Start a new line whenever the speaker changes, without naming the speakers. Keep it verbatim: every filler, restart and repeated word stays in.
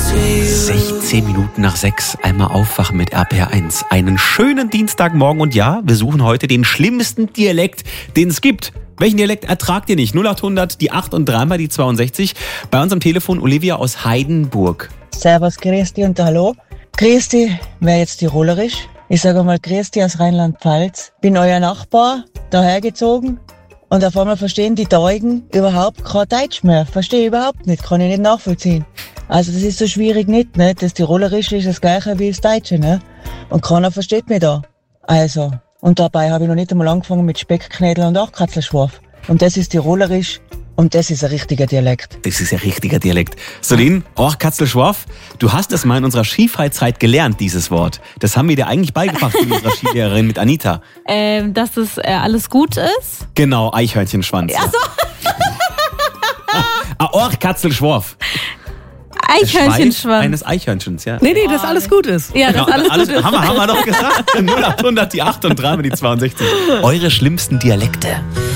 sechzehn Minuten nach sechs, einmal aufwachen mit R P R eins. Einen schönen Dienstagmorgen und ja, wir suchen heute den schlimmsten Dialekt, den es gibt. Welchen Dialekt ertragt ihr nicht? null acht hundert, die acht und dreimal die zweiundsechzig. Bei uns am Telefon Olivia aus Heidenburg.
Servus, grüß dich und hallo. Grüß dich, wer jetzt tirolerisch? Ich sage mal grüß dich aus Rheinland-Pfalz. Bin euer Nachbar, dahergezogen. Und auf einmal verstehen die Deugen überhaupt kein Deutsch mehr. Verstehe ich überhaupt nicht, kann ich nicht nachvollziehen. Also das ist so schwierig nicht, ne? Das Tirolerische ist das gleiche wie das Deutsche, ne? Und keiner versteht mich da. Also, und dabei habe ich noch nicht einmal angefangen mit Speckknädel und Achtkatzelschwarf. Und das ist Tirolerisch und das ist ein richtiger Dialekt.
Das ist ein richtiger Dialekt. Solin, Achtkatzelschwarf, du hast es mal in unserer Skifreizeit gelernt, dieses Wort. Das haben wir dir eigentlich beigebracht mit unserer Skilehrerin, mit Anita.
Ähm, dass das äh, alles gut ist?
Genau, Eichhörnchenschwanz.
Ach so.
Ah, Achtkatzelschwarf.
Eichhörnchenschwanz.
Eines Eichhörnchens, ja.
Nee, nee, dass alles gut ist.
Ja, das alles,
alles
gut ist.
haben, wir, haben wir noch gesagt. null acht hundert, die acht und dreimal die zweiundsechzig. Eure schlimmsten Dialekte.